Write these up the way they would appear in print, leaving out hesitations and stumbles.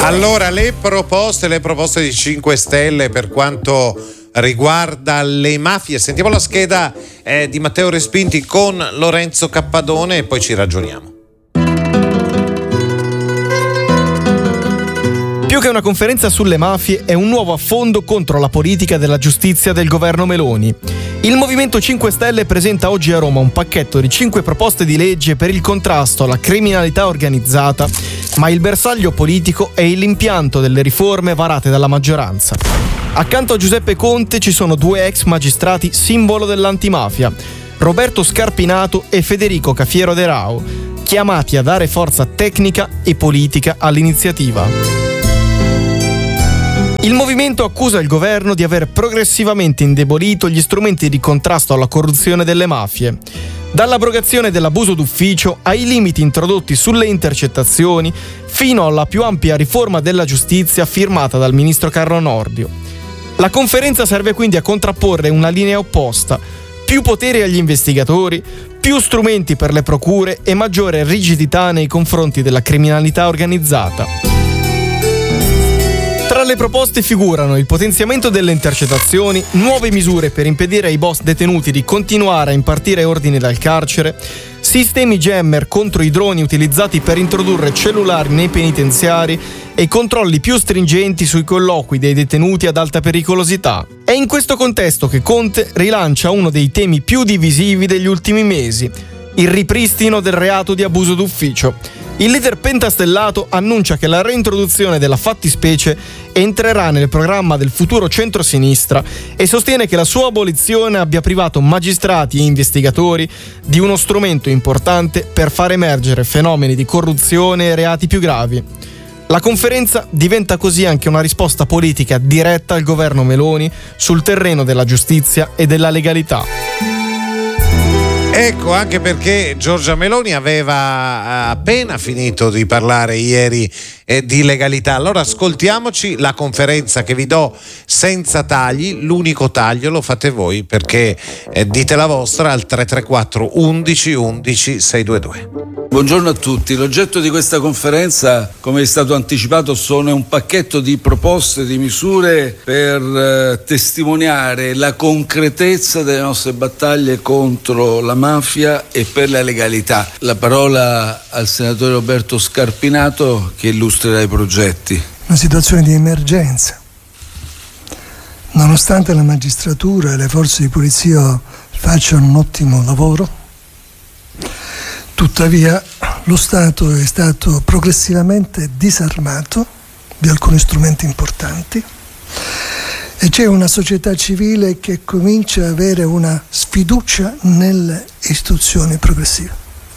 Allora, le proposte di 5 Stelle per quanto riguarda le mafie. Sentiamo la scheda di Matteo Respinti con Lorenzo Cappadone e poi ci ragioniamo. Più che una conferenza sulle mafie, è un nuovo affondo contro la politica della giustizia del governo Meloni. Il Movimento 5 Stelle presenta oggi a Roma un pacchetto di 5 proposte di legge per il contrasto alla criminalità organizzata, ma il bersaglio politico è l'impianto delle riforme varate dalla maggioranza. Accanto a Giuseppe Conte ci sono 2 ex magistrati simbolo dell'antimafia, Roberto Scarpinato e Federico Cafiero De Rao, chiamati a dare forza tecnica e politica all'iniziativa. Il movimento accusa il governo di aver progressivamente indebolito gli strumenti di contrasto alla corruzione delle mafie, dall'abrogazione dell'abuso d'ufficio ai limiti introdotti sulle intercettazioni fino alla più ampia riforma della giustizia firmata dal ministro Carlo Nordio. La conferenza serve quindi a contrapporre una linea opposta: più potere agli investigatori, più strumenti per le procure e maggiore rigidità nei confronti della criminalità organizzata. Tra le proposte figurano il potenziamento delle intercettazioni, nuove misure per impedire ai boss detenuti di continuare a impartire ordini dal carcere, sistemi jammer contro i droni utilizzati per introdurre cellulari nei penitenziari e controlli più stringenti sui colloqui dei detenuti ad alta pericolosità. È in questo contesto che Conte rilancia uno dei temi più divisivi degli ultimi mesi: il ripristino del reato di abuso d'ufficio. Il leader pentastellato annuncia che la reintroduzione della fattispecie entrerà nel programma del futuro centro-sinistra e sostiene che la sua abolizione abbia privato magistrati e investigatori di uno strumento importante per far emergere fenomeni di corruzione e reati più gravi. La conferenza diventa così anche una risposta politica diretta al governo Meloni sul terreno della giustizia e della legalità. Ecco, anche perché Giorgia Meloni aveva appena finito di parlare ieri di legalità. Allora ascoltiamoci la conferenza che vi do senza tagli. L'unico taglio lo fate voi, perché dite la vostra al 334 11 11 622. Buongiorno a tutti. L'oggetto di questa conferenza, come è stato anticipato, sono un pacchetto di proposte, di misure per testimoniare la concretezza delle nostre battaglie contro la mafia e per la legalità. La parola al senatore Roberto Scarpinato, che illustrerà i progetti. Una situazione di emergenza. Nonostante la magistratura e le forze di polizia facciano un ottimo lavoro, tuttavia lo Stato è stato progressivamente disarmato di alcuni strumenti importanti e c'è una società civile che comincia ad avere una sfiducia nelle istituzioni progressive.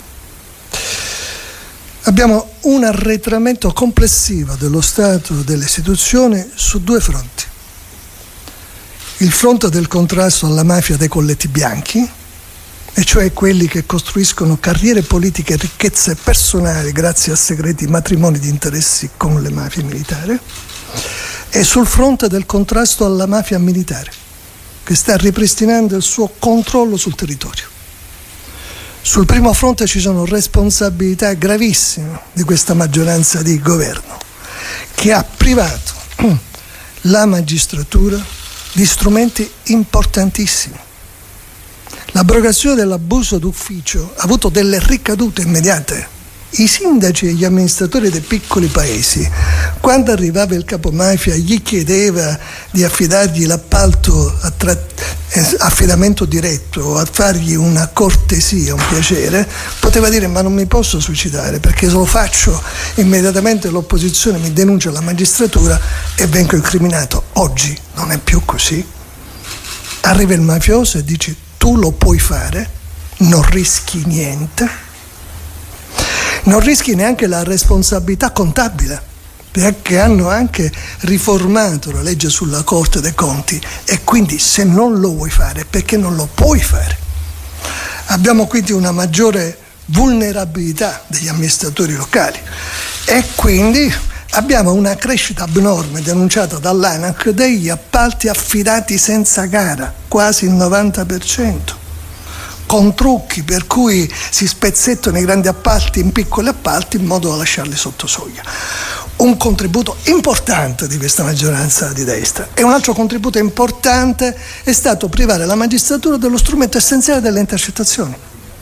Abbiamo un arretramento complessivo dello Stato e delle istituzioni su 2 fronti. Il fronte del contrasto alla mafia dei colletti bianchi, e cioè quelli che costruiscono carriere politiche e ricchezze personali grazie a segreti matrimoni di interessi con le mafie militari, e sul fronte del contrasto alla mafia militare, che sta ripristinando il suo controllo sul territorio. Sul primo fronte ci sono responsabilità gravissime di questa maggioranza di governo, che ha privato la magistratura di strumenti importantissimi. L'abrogazione dell'abuso d'ufficio ha avuto delle ricadute immediate. I sindaci e gli amministratori dei piccoli paesi, quando arrivava il capomafia, gli chiedeva di affidargli l'appalto affidamento diretto o a fargli una cortesia, un piacere, poteva dire: ma non mi posso suicidare, perché se lo faccio immediatamente l'opposizione mi denuncia la magistratura e vengo incriminato. Oggi non è più così. Arriva il mafioso e dice: tu lo puoi fare, non rischi niente. Non rischi neanche la responsabilità contabile, perché hanno anche riformato la legge sulla Corte dei Conti, e quindi se non lo vuoi fare, perché non lo puoi fare. Abbiamo quindi una maggiore vulnerabilità degli amministratori locali e quindi abbiamo una crescita abnorme denunciata dall'ANAC degli appalti affidati senza gara, quasi il 90%. Con trucchi per cui si spezzettano i grandi appalti in piccoli appalti in modo da lasciarli sotto soglia. un contributo importante di questa maggioranza di destra. E un altro contributo importante è stato privare la magistratura dello strumento essenziale delle intercettazioni.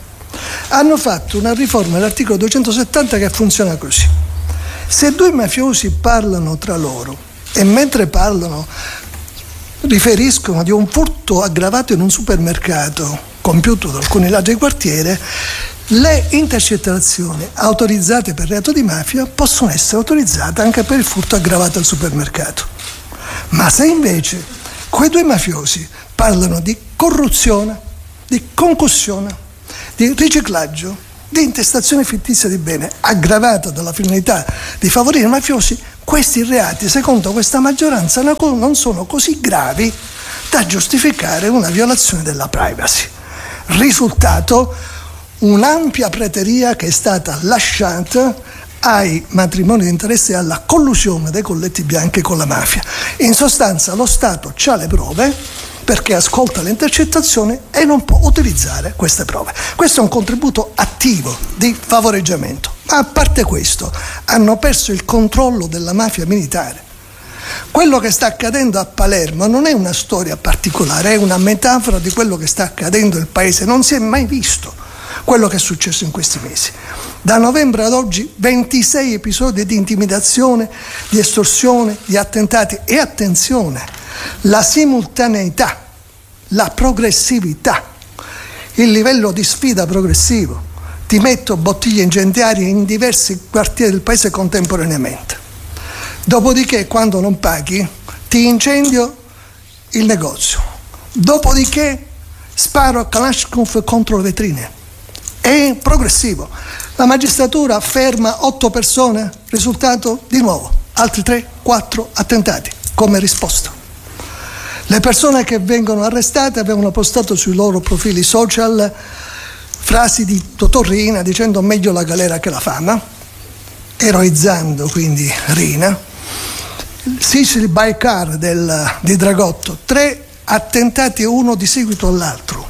Hanno fatto una riforma dell'articolo 270 che funziona così: se due mafiosi parlano tra loro e mentre parlano riferiscono di un furto aggravato in un supermercato compiuto da alcuni ladri di quartiere, le intercettazioni autorizzate per reato di mafia possono essere autorizzate anche per il furto aggravato al supermercato. Ma se invece quei due mafiosi parlano di corruzione, di concussione, di riciclaggio, di intestazione fittizia di bene aggravata dalla finalità di favorire i mafiosi, questi reati, secondo questa maggioranza, non sono così gravi da giustificare una violazione della privacy. Risultato: un'ampia prateria che è stata lasciata ai matrimoni di interesse e alla collusione dei colletti bianchi con la mafia. In sostanza lo Stato ha le prove perché ascolta le intercettazioni e non può utilizzare queste prove. Questo è un contributo attivo di favoreggiamento. Ma a parte questo, hanno perso il controllo della mafia militare. Quello che sta accadendo a Palermo non è una storia particolare, è una metafora di quello che sta accadendo nel paese. Non si è mai visto quello che è successo in questi mesi. Da novembre ad oggi 26 episodi di intimidazione, di estorsione, di attentati. E attenzione, la simultaneità, la progressività, il livello di sfida progressivo. Ti metto bottiglie incendiarie in diversi quartieri del paese contemporaneamente. Dopodiché, quando non paghi, ti incendio il negozio. Dopodiché sparo a Kalashnikov contro le vetrine. È progressivo. La magistratura ferma 8 persone, risultato di nuovo altri 3-4 attentati come risposta. Le persone che vengono arrestate avevano postato sui loro profili social frasi di Totò Riina dicendo meglio la galera che la fama, eroizzando quindi Riina. Sicily by car di Dragotto, 3 attentati uno di seguito all'altro.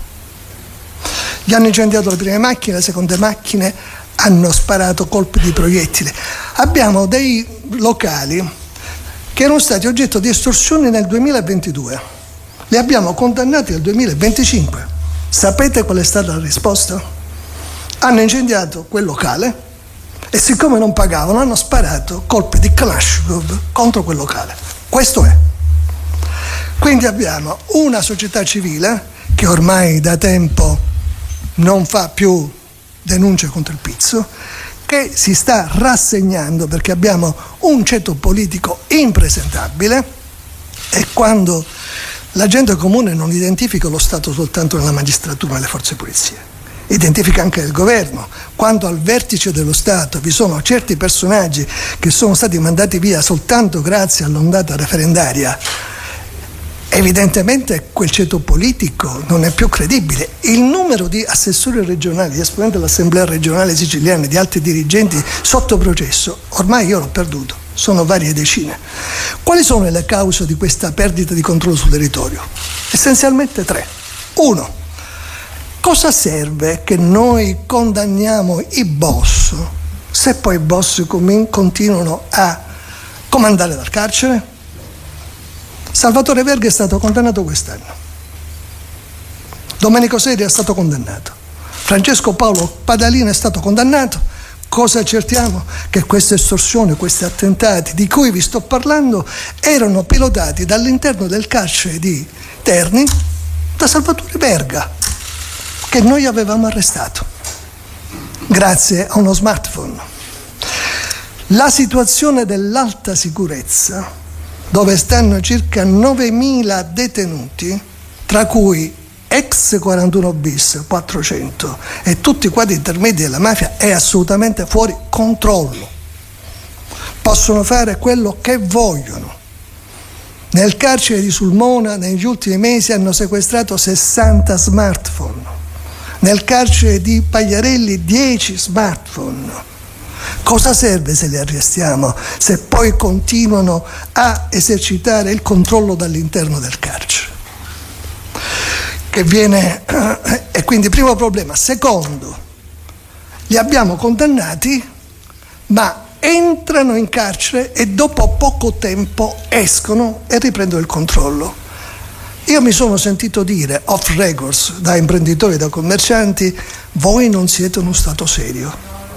Gli hanno incendiato le prime macchine, le seconde macchine, hanno sparato colpi di proiettile. Abbiamo dei locali che erano stati oggetto di estorsioni nel 2022. Li abbiamo condannati nel 2025. Sapete qual è stata la risposta? Hanno incendiato quel locale e siccome non pagavano hanno sparato colpi di Kalashnikov contro quel locale. Questo è. Quindi abbiamo una società civile che ormai da tempo non fa più denunce contro il pizzo, che si sta rassegnando perché abbiamo un ceto politico impresentabile, e quando la gente comune non identifica lo Stato soltanto nella magistratura e nelle forze di polizia, identifica anche il governo. Quando al vertice dello Stato vi sono certi personaggi che sono stati mandati via soltanto grazie all'ondata referendaria, evidentemente quel ceto politico non è più credibile. Il numero di assessori regionali, di esponenti dell'Assemblea regionale siciliana e di altri dirigenti sotto processo, ormai io l'ho perduto, sono varie decine. Quali sono le cause di questa perdita di controllo sul territorio? Essenzialmente 3. 1. Cosa serve che noi condanniamo i boss se poi i boss continuano a comandare dal carcere? Salvatore Verga è stato condannato quest'anno. Domenico Seri è stato condannato. Francesco Paolo Padalino è stato condannato. Cosa cerchiamo? Che queste estorsioni, questi attentati di cui vi sto parlando erano pilotati dall'interno del carcere di Terni da Salvatore Verga, che noi avevamo arrestato grazie a uno smartphone. La situazione dell'alta sicurezza, dove stanno circa 9.000 detenuti, tra cui ex 41 bis, 400 e tutti i quadri intermedi della mafia, è assolutamente fuori controllo. Possono fare quello che vogliono. Nel carcere di Sulmona negli ultimi mesi hanno sequestrato 60 smartphone. Nel carcere di Pagliarelli 10 smartphone. Cosa serve se li arrestiamo se poi continuano a esercitare il controllo dall'interno del carcere? E quindi primo problema. Secondo, li abbiamo condannati, ma entrano in carcere e dopo poco tempo escono e riprendono il controllo. Io mi sono sentito dire off records da imprenditori, da commercianti: voi non siete uno Stato serio.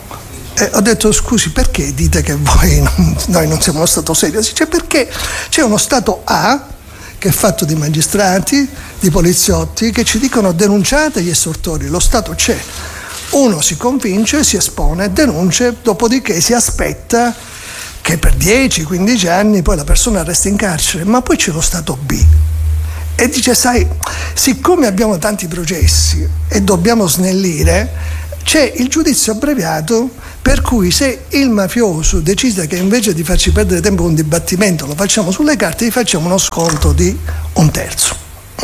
E ho detto: scusi, perché dite che noi non siamo uno Stato serio? Dice: perché c'è uno Stato A che è fatto di magistrati, di poliziotti che ci dicono denunciate gli estortori, lo Stato c'è. Uno si convince, si espone, denuncia, dopodiché si aspetta che per 10-15 anni poi la persona resti in carcere. Ma poi c'è lo Stato B e dice: sai, siccome abbiamo tanti processi e dobbiamo snellire, c'è il giudizio abbreviato, per cui se il mafioso decide che invece di farci perdere tempo con un dibattimento lo facciamo sulle carte, gli facciamo uno sconto di 1/3.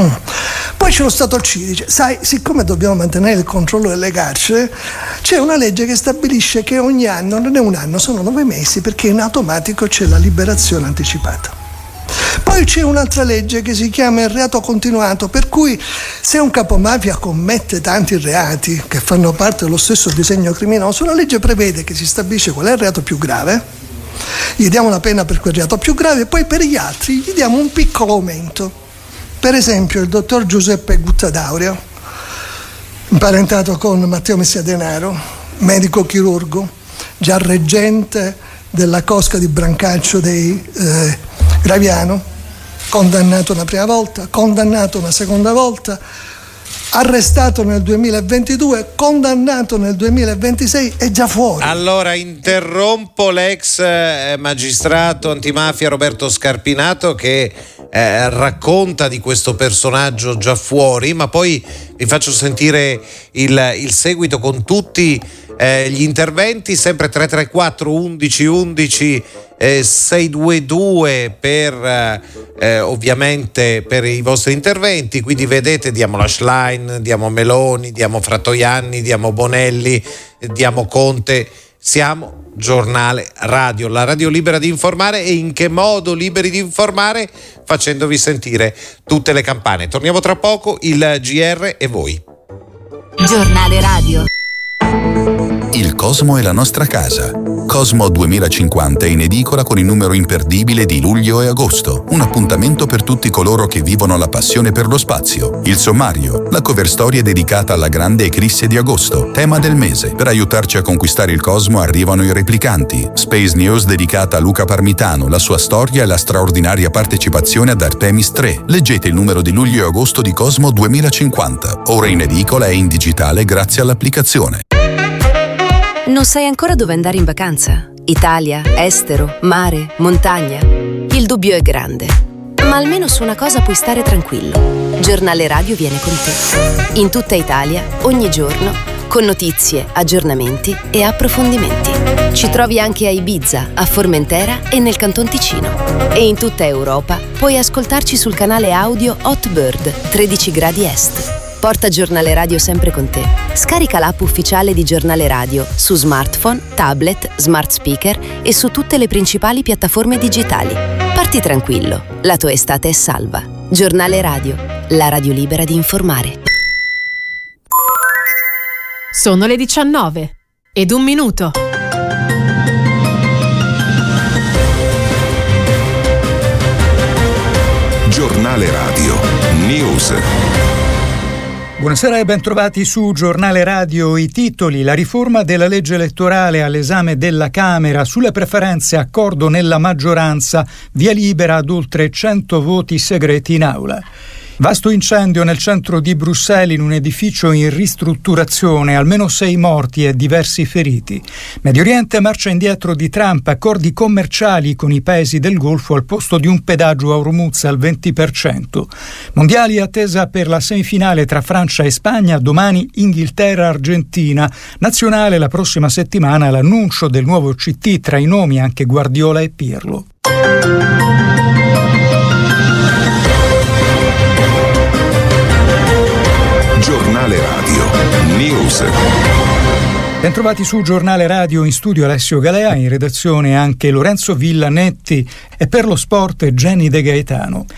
Poi c'è lo Stato C, dice: sai, siccome dobbiamo mantenere il controllo delle carceri, c'è una legge che stabilisce che ogni anno, non è un anno, sono 9 mesi, perché in automatico c'è la liberazione anticipata. Poi c'è un'altra legge che si chiama il reato continuato, per cui se un capomafia commette tanti reati che fanno parte dello stesso disegno criminoso, la legge prevede che si stabilisce qual è il reato più grave, gli diamo una pena per quel reato più grave e poi per gli altri gli diamo un piccolo aumento. Per esempio il dottor Giuseppe Guttadaurio, imparentato con Matteo Messia Denaro, medico chirurgo, già reggente della cosca di Brancaccio dei Graviano, condannato una prima volta, condannato una seconda volta, arrestato nel 2022, condannato nel 2026 e già fuori. Allora interrompo l'ex magistrato antimafia Roberto Scarpinato che racconta di questo personaggio già fuori, ma poi vi faccio sentire il seguito con tutti gli interventi, sempre 334 11 11 622 per ovviamente per i vostri interventi. Quindi vedete, diamo la Schlein, diamo Meloni, diamo Frattoianni, diamo Bonelli, diamo Conte. Siamo Giornale Radio, la radio libera di informare. E in che modo liberi di informare? Facendovi sentire tutte le campane. Torniamo tra poco, il GR e voi. Giornale Radio. Il Cosmo è la nostra casa. Cosmo 2050 è in edicola con il numero imperdibile di luglio e agosto. Un appuntamento per tutti coloro che vivono la passione per lo spazio. Il sommario, la cover story dedicata alla grande eclisse di agosto, tema del mese. Per aiutarci a conquistare il Cosmo arrivano i replicanti. Space News dedicata a Luca Parmitano, la sua storia e la straordinaria partecipazione ad Artemis 3. Leggete il numero di luglio e agosto di Cosmo 2050. Ora in edicola e in digitale grazie all'applicazione. Non sai ancora dove andare in vacanza? Italia, estero, mare, montagna? Il dubbio è grande, ma almeno su una cosa puoi stare tranquillo. Giornale Radio viene con te. In tutta Italia, ogni giorno, con notizie, aggiornamenti e approfondimenti. Ci trovi anche a Ibiza, a Formentera e nel Canton Ticino. E in tutta Europa puoi ascoltarci sul canale audio Hot Bird 13 gradi est. Porta Giornale Radio sempre con te. Scarica l'app ufficiale di Giornale Radio su smartphone, tablet, smart speaker e su tutte le principali piattaforme digitali. Parti tranquillo, la tua estate è salva. Giornale Radio, la radio libera di informare. Sono le 19 ed 1 minuto. Giornale Radio News. Buonasera e bentrovati su Giornale Radio. I titoli: la riforma della legge elettorale all'esame della Camera, sulle preferenze accordo nella maggioranza, via libera ad oltre 100 voti segreti in aula. Vasto incendio nel centro di Bruxelles in un edificio in ristrutturazione, almeno 6 morti e diversi feriti. Medio Oriente, marcia indietro di Trump, accordi commerciali con i paesi del Golfo al posto di un pedaggio a Hormuz al 20%. Mondiali, attesa per la semifinale tra Francia e Spagna, domani Inghilterra-Argentina. Nazionale la prossima settimana, l'annuncio del nuovo CT, tra i nomi anche Guardiola e Pirlo. Giornale Radio News. Bentrovati su Giornale Radio, in studio Alessio Galea, in redazione anche Lorenzo Villanetti e per lo sport Jenny De Gaetano.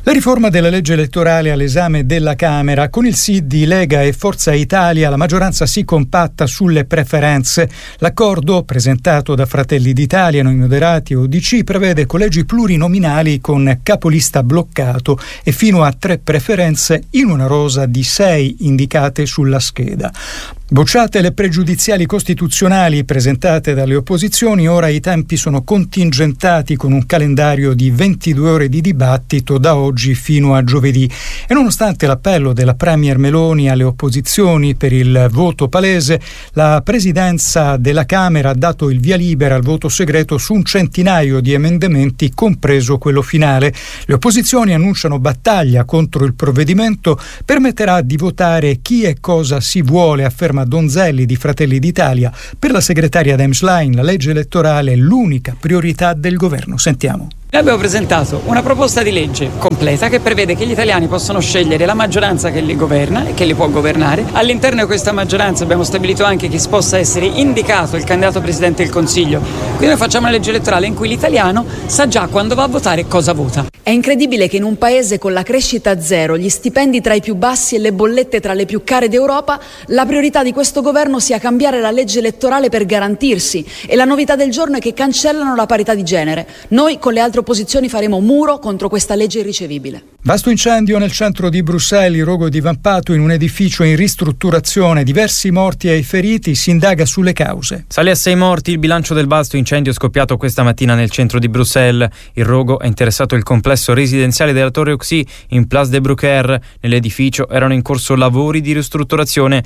La riforma della legge elettorale all'esame della Camera. Con il sì di Lega e Forza Italia la maggioranza si compatta sulle preferenze. L'accordo, presentato da Fratelli d'Italia, Noi Moderati e UDC, prevede collegi plurinominali con capolista bloccato e fino a 3 preferenze in una rosa di 6 indicate sulla scheda. Bocciate le pregiudiziali costituzionali presentate dalle opposizioni, ora i tempi sono contingentati con un calendario di 22 ore di dibattito da oggi fino a giovedì. E nonostante l'appello della Premier Meloni alle opposizioni per il voto palese, la Presidenza della Camera ha dato il via libera al voto segreto su un centinaio di emendamenti, compreso quello finale. Le opposizioni annunciano battaglia contro il provvedimento, permetterà di votare chi e cosa si vuole, afferma Donzelli di Fratelli d'Italia. Per la segretaria Dem Schlein la legge elettorale è l'unica priorità del governo. Sentiamo. Noi abbiamo presentato una proposta di legge completa che prevede che gli italiani possono scegliere la maggioranza che li governa e che li può governare. All'interno di questa maggioranza abbiamo stabilito anche chi possa essere indicato il candidato Presidente del Consiglio. Quindi noi facciamo una legge elettorale in cui l'italiano sa già quando va a votare cosa vota. È incredibile che in un paese con la crescita zero, gli stipendi tra i più bassi e le bollette tra le più care d'Europa, la priorità di questo governo sia cambiare la legge elettorale per garantirsi. E la novità del giorno è che cancellano la parità di genere. Noi con le altre opposizioni faremo muro contro questa legge irricevibile. Vasto incendio nel centro di Bruxelles, il rogo divampato in un edificio in ristrutturazione, diversi morti e feriti, si indaga sulle cause. Sale a 6 morti il bilancio del vasto incendio scoppiato questa mattina nel centro di Bruxelles. Il rogo ha interessato il complesso residenziale della Torre Oxy in Place de Brucker. Nell'edificio erano in corso lavori di ristrutturazione,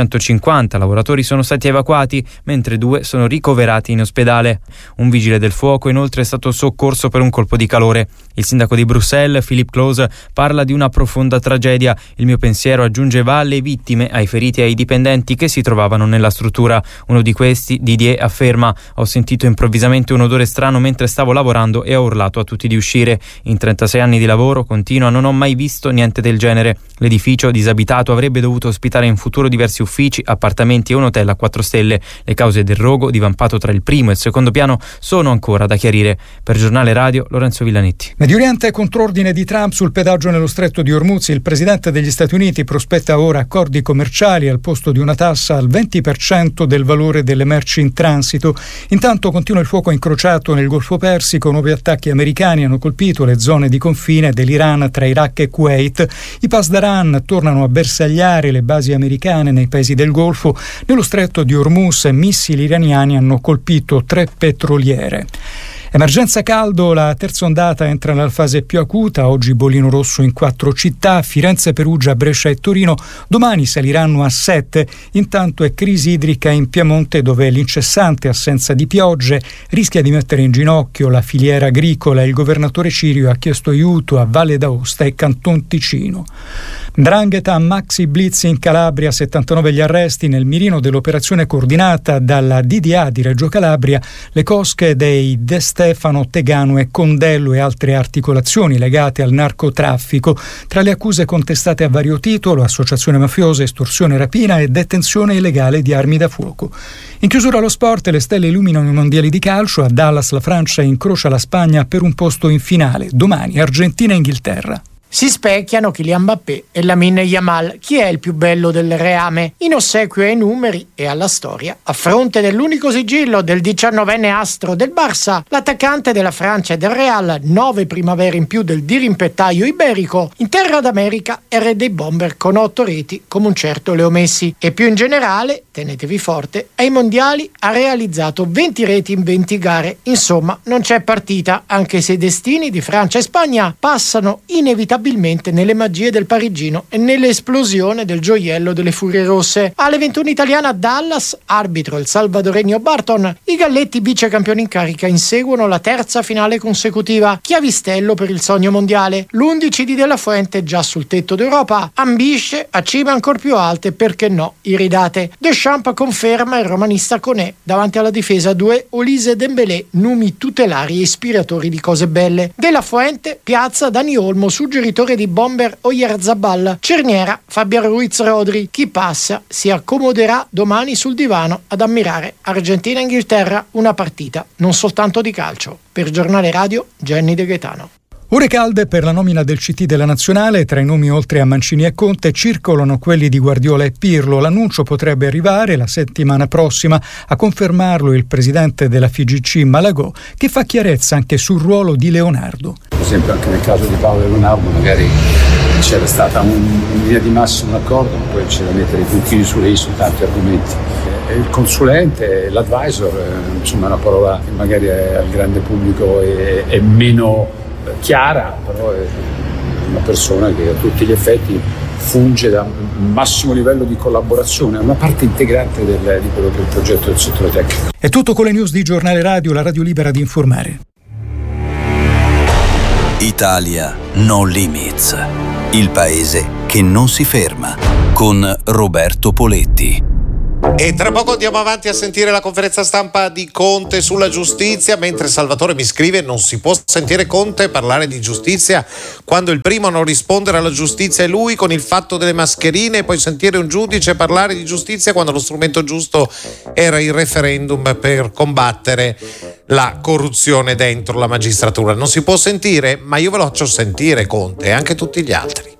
250 lavoratori sono stati evacuati, mentre 2 sono ricoverati in ospedale. Un vigile del fuoco inoltre è stato soccorso per un colpo di calore. Il sindaco di Bruxelles, Philippe Close, parla di una profonda tragedia. Il mio pensiero, aggiunge, va alle vittime, ai feriti e ai dipendenti che si trovavano nella struttura. Uno di questi, Didier, afferma: ho sentito improvvisamente un odore strano mentre stavo lavorando e ho urlato a tutti di uscire. In 36 anni di lavoro, continua, non ho mai visto niente del genere. L'edificio disabitato avrebbe dovuto ospitare in futuro diversi uffici, appartamenti e un hotel a 4 stelle. Le cause del rogo, divampato tra il primo e il secondo piano, sono ancora da chiarire. Per Giornale Radio, Lorenzo Villanetti. Medio Oriente, contrordine di Trump sul pedaggio nello stretto di Hormuz. Il presidente degli Stati Uniti prospetta ora accordi commerciali al posto di una tassa al 20% del valore delle merci in transito. Intanto continua il fuoco incrociato nel Golfo Persico. Nuovi attacchi americani hanno colpito le zone di confine dell'Iran tra Iraq e Kuwait. I Pasdaran tornano a bersagliare le basi americane nei paesi del Golfo. Nello stretto di Hormuz missili iraniani hanno colpito 3 petroliere. Emergenza caldo, la terza ondata entra nella fase più acuta. Oggi bollino rosso in 4 città, Firenze, Perugia, Brescia e Torino. Domani saliranno a 7. Intanto è crisi idrica in Piemonte, dove l'incessante assenza di piogge rischia di mettere in ginocchio la filiera agricola. Il governatore Cirio ha chiesto aiuto a Valle d'Aosta e Canton Ticino. 'Ndrangheta, maxi blitz in Calabria, 79 gli arresti nel mirino dell'operazione coordinata dalla DDA di Reggio Calabria, le cosche dei De Stefano, Tegano e Condello e altre articolazioni legate al narcotraffico. Tra le accuse contestate a vario titolo: associazione mafiosa, estorsione, rapina e detenzione illegale di armi da fuoco. In chiusura allo sport, le stelle illuminano i mondiali di calcio. A Dallas la Francia incrocia la Spagna per un posto in finale. Domani Argentina e Inghilterra. Si specchiano Kylian Mbappé e Lamine Yamal. Chi è il più bello del reame? In ossequio ai numeri e alla storia, a fronte dell'unico sigillo del 19enne astro del Barça, l'attaccante della Francia e del Real, 9 primavere in più del dirimpettaio iberico, in terra d'America è re dei bomber con 8 reti come un certo Leo Messi. E più in generale, tenetevi forte, ai mondiali ha realizzato 20 reti in 20 gare. Insomma, non c'è partita, anche se i destini di Francia e Spagna passano inevitabilmente nelle magie del parigino e nell'esplosione del gioiello delle Furie Rosse. Alle 21 italiane a Dallas, arbitro il salvadoregno Barton, i galletti vicecampioni in carica inseguono la terza finale consecutiva, chiavistello per il sogno mondiale. L'11 di De La Fuente, già sul tetto d'Europa, ambisce a cime ancor più alte, perché no, iridate. Deschamps conferma il romanista Koné davanti alla difesa 2 Olise e Dembélé, numi tutelari e ispiratori di cose belle. De La Fuente piazza Dani Olmo, suggeritore di bomber Oyarzabal, cerniera Fabian Ruiz-Rodri. Chi passa si accomoderà domani sul divano ad ammirare Argentina-Inghilterra, una partita non soltanto di calcio. Per Giornale Radio, Jenny De Gaetano. Ore calde per la nomina del CT della Nazionale. Tra i nomi oltre a Mancini e Conte circolano quelli di Guardiola e Pirlo. L'annuncio potrebbe arrivare la settimana prossima. A confermarlo il presidente della FIGC Malagò, che fa chiarezza anche sul ruolo di Leonardo. Per esempio anche nel caso di Paolo Leonardo magari c'era stata in linea di massimo un accordo, ma poi c'è da mettere i puntini sulle i su tanti argomenti. Il consulente, l'advisor, insomma è una parola che magari al grande pubblico è meno chiara, però è una persona che a tutti gli effetti funge da un massimo livello di collaborazione, è una parte integrante di quello che è il progetto del settore tecnico. È tutto con le news di Giornale Radio, la radio libera di informare. Italia No Limits, il paese che non si ferma, con Roberto Poletti. E tra poco andiamo avanti a sentire la conferenza stampa di Conte sulla giustizia, mentre Salvatore mi scrive: non si può sentire Conte parlare di giustizia quando il primo a non rispondere alla giustizia è lui, con il fatto delle mascherine, e poi sentire un giudice parlare di giustizia quando lo strumento giusto era il referendum per combattere la corruzione dentro la magistratura. Non si può sentire, ma io ve lo faccio sentire Conte e anche tutti gli altri.